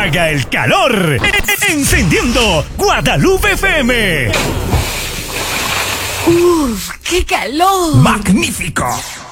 llega el calor. Encendiendo Guadalupe FM. ¡Uf, qué calor! ¡Magnífico!